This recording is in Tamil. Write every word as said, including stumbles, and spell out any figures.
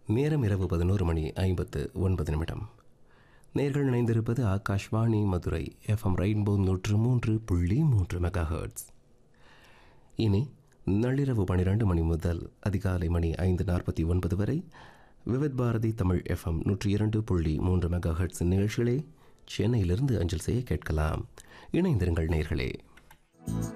நேரம் இரவு பதினோரு மணி ஐம்பத்து ஒன்பது நிமிடம். நேர்கள் இணைந்திருப்பது ஆகாஷ்வாணி மதுரை எஃப்எம் ரெயின்போ நூற்று மூன்று புள்ளி மூன்று மெகா ஹெர்ட்ஸ். இனி நள்ளிரவு பன்னிரண்டு மணி முதல் அதிகாலை மணி ஐந்து நாற்பத்தி ஒன்பது வரை விவித் பாரதி தமிழ் எஃப்எம் நூற்றி இரண்டு புள்ளி மூன்று மெகா ஹெர்ட்ஸ் நிகழ்ச்சிகளே சென்னையிலிருந்து அஞ்சல் செய்ய கேட்கலாம். இணைந்திருங்கள் நேர்களே.